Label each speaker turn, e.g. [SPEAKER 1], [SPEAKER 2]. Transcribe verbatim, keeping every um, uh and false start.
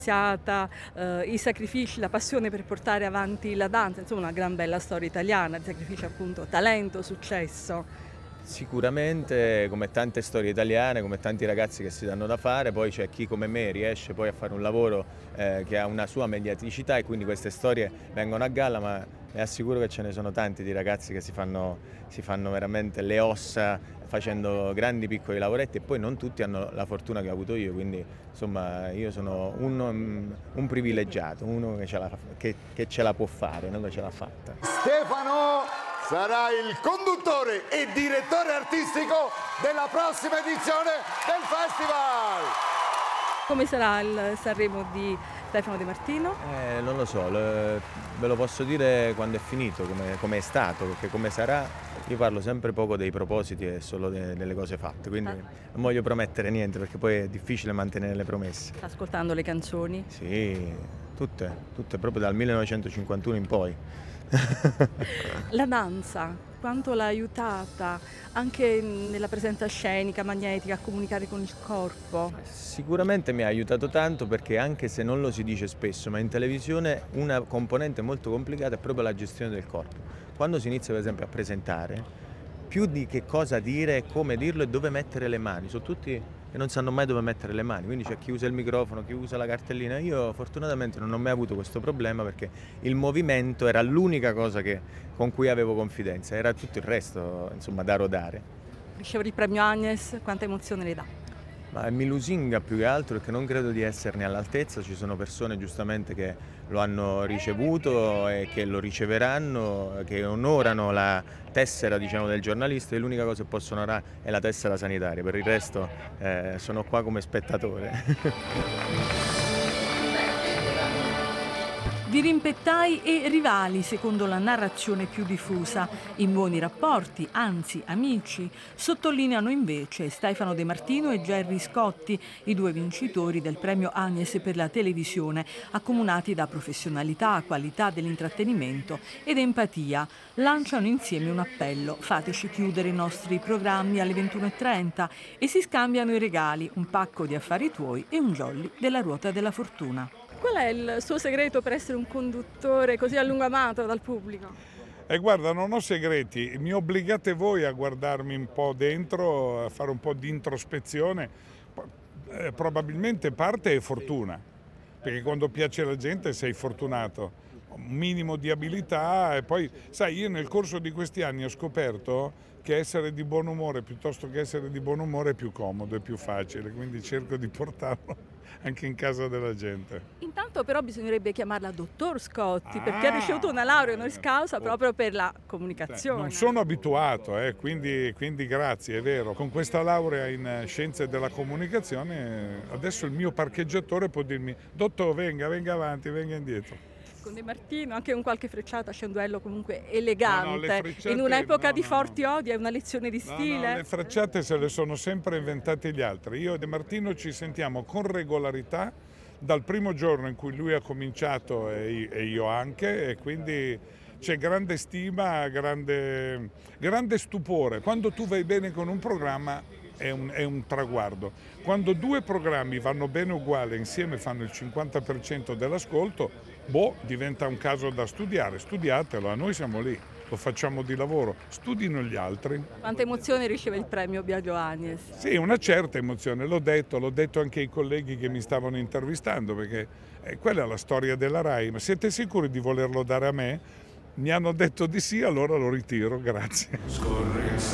[SPEAKER 1] eh, i sacrifici, la passione per portare avanti la danza, insomma una gran bella storia italiana, di sacrifici appunto, talento, successo.
[SPEAKER 2] Sicuramente, come tante storie italiane, come tanti ragazzi che si danno da fare, poi c'è chi come me riesce poi a fare un lavoro eh, che ha una sua mediaticità e quindi queste storie vengono a galla, ma vi assicuro che ce ne sono tanti di ragazzi che si fanno, si fanno veramente le ossa facendo grandi piccoli lavoretti e poi non tutti hanno la fortuna che ho avuto io, quindi insomma io sono un, un privilegiato, uno che ce, la, che, che ce la può fare, non che ce l'ha fatta.
[SPEAKER 3] Stefano sarà il conduttore e direttore artistico della prossima edizione del festival.
[SPEAKER 1] Come sarà il Sanremo di Stefano De Martino?
[SPEAKER 2] Eh, non lo so, le, ve lo posso dire quando è finito, come, come è stato, perché come sarà io parlo sempre poco dei propositi e solo de, delle cose fatte, quindi ah. non voglio promettere niente perché poi è difficile mantenere le promesse.
[SPEAKER 1] Sta ascoltando le canzoni?
[SPEAKER 2] Sì, tutte, tutte proprio dal millenovecentocinquantuno in poi.
[SPEAKER 1] La danza, quanto l'ha aiutata anche nella presenza scenica, magnetica, a comunicare con il corpo?
[SPEAKER 2] Sicuramente mi ha aiutato tanto perché anche se non lo si dice spesso, ma in televisione una componente molto complicata è proprio la gestione del corpo. Quando si inizia per esempio a presentare, più di che cosa dire e come dirlo e dove mettere le mani, sono tutti che non sanno mai dove mettere le mani, quindi c'è chi usa il microfono, chi usa la cartellina. Io fortunatamente non ho mai avuto questo problema perché il movimento era l'unica cosa che, con cui avevo confidenza, era tutto il resto insomma da rodare.
[SPEAKER 1] Ricevere il premio Agnes, quanta emozione le dà?
[SPEAKER 2] Ma mi lusinga più che altro perché non credo di esserne all'altezza, ci sono persone giustamente che lo hanno ricevuto e che lo riceveranno, che onorano la tessera diciamo, del giornalista e l'unica cosa che possono onorare è la tessera sanitaria, per il resto eh, sono qua come spettatore.
[SPEAKER 4] Dirimpettai e rivali, secondo la narrazione più diffusa, in buoni rapporti, anzi amici, sottolineano invece Stefano De Martino e Gerry Scotti, i due vincitori del premio Agnes per la televisione, accomunati da professionalità, qualità dell'intrattenimento ed empatia. Lanciano insieme un appello: fateci chiudere i nostri programmi alle ventuno e trenta e si scambiano i regali, un pacco di affari tuoi e un jolly della ruota della fortuna.
[SPEAKER 1] Qual è il suo segreto per essere un conduttore così a lungo amato dal pubblico?
[SPEAKER 5] E eh, guarda, non ho segreti, mi obbligate voi a guardarmi un po' dentro, a fare un po' di introspezione. Eh, probabilmente parte è fortuna, perché quando piace alla gente sei fortunato, un minimo di abilità e poi, sai, io nel corso di questi anni ho scoperto che essere di buon umore piuttosto che essere di buon umore è più comodo, è più facile, quindi cerco di portarlo anche in casa della gente.
[SPEAKER 1] Intanto però bisognerebbe chiamarla dottor Scotti,
[SPEAKER 5] ah,
[SPEAKER 1] perché ha ricevuto una laurea honoris causa
[SPEAKER 5] oh,
[SPEAKER 1] proprio per la comunicazione.
[SPEAKER 5] Non sono abituato, eh, quindi, quindi grazie, è vero. Con questa laurea in scienze della comunicazione adesso il mio parcheggiatore può dirmi: dottor, venga, venga avanti, venga indietro.
[SPEAKER 1] Con De Martino, anche con qualche frecciata, c'è un duello comunque elegante.
[SPEAKER 5] No, no,
[SPEAKER 1] in un'epoca
[SPEAKER 5] no,
[SPEAKER 1] di
[SPEAKER 5] no,
[SPEAKER 1] forti
[SPEAKER 5] no.
[SPEAKER 1] odi è una lezione di stile.
[SPEAKER 5] No, no, le frecciate se le sono sempre inventate gli altri. Io e De Martino ci sentiamo con regolarità dal primo giorno in cui lui ha cominciato e io anche, e quindi c'è grande stima, grande, grande stupore. Quando tu vai bene con un programma è un, è un traguardo. Quando due programmi vanno bene uguali insieme fanno il cinquanta per cento dell'ascolto, boh, diventa un caso da studiare. Studiatelo, noi siamo lì, lo facciamo di lavoro, studino gli altri.
[SPEAKER 1] Quanta emozione riceve il premio Biagio Agnes?
[SPEAKER 5] Sì, una certa emozione, l'ho detto, l'ho detto anche ai colleghi che mi stavano intervistando, perché eh, quella è la storia della RAI. Ma siete sicuri di volerlo dare a me? Mi hanno detto di sì, allora lo ritiro, grazie.